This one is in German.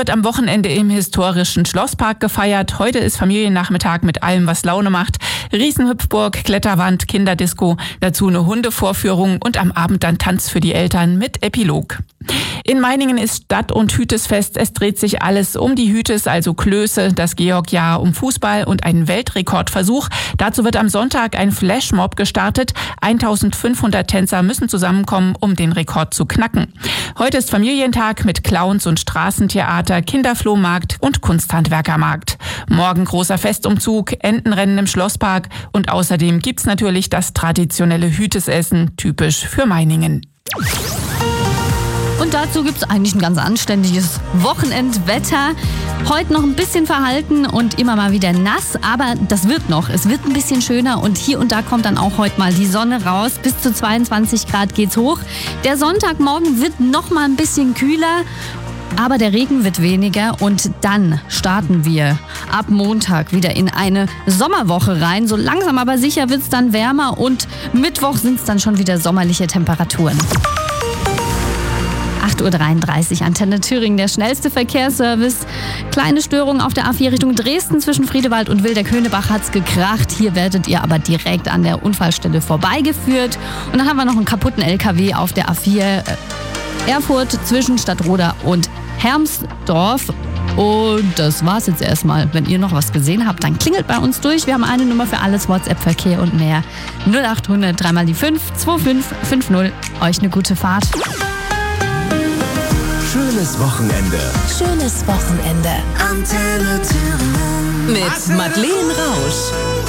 wird am Wochenende im historischen Schlosspark gefeiert. Heute ist Familiennachmittag mit allem, was Laune macht. Riesenhüpfburg, Kletterwand, Kinderdisco, dazu eine Hundevorführung und am Abend dann Tanz für die Eltern mit Epilog. In Meiningen ist Stadt- und Hütesfest. Es dreht sich alles um die Hütes, also Klöße, das Georg-Jahr, um Fußball und einen Weltrekordversuch. Dazu wird am Sonntag ein Flashmob gestartet. 1500 Tänzer müssen zusammenkommen, um den Rekord zu knacken. Heute ist Familientag mit Clowns und Straßentheater, Kinderflohmarkt und Kunsthandwerkermarkt. Morgen großer Festumzug, Entenrennen im Schlosspark und außerdem gibt's natürlich das traditionelle Hütesessen, typisch für Meiningen. Und dazu gibt es eigentlich ein ganz anständiges Wochenendwetter. Heute noch ein bisschen verhalten und immer mal wieder nass, aber das wird noch. Es wird ein bisschen schöner und hier und da kommt dann auch heute mal die Sonne raus. Bis zu 22 Grad geht's hoch. Der Sonntagmorgen wird noch mal ein bisschen kühler. Aber der Regen wird weniger und dann starten wir ab Montag wieder in eine Sommerwoche rein. So langsam aber sicher wird es dann wärmer und Mittwoch sind es dann schon wieder sommerliche Temperaturen. 8.33 Uhr, Antenne Thüringen, der schnellste Verkehrsservice. Kleine Störung auf der A4 Richtung Dresden zwischen Friedewald und Wilderköhnebach hat's gekracht. Hier werdet ihr aber direkt an der Unfallstelle vorbeigeführt. Und dann haben wir noch einen kaputten LKW auf der A4 Erfurt zwischen Stadtroda und Hermsdorf. Und das war's jetzt erstmal. Wenn ihr noch was gesehen habt, dann klingelt bei uns durch. Wir haben eine Nummer für alles, WhatsApp-Verkehr und mehr. 0800 3 mal die 5 2550. Euch eine gute Fahrt. Schönes Wochenende. Schönes Wochenende. Antenne Thüringen. Mit Madeleine Rausch.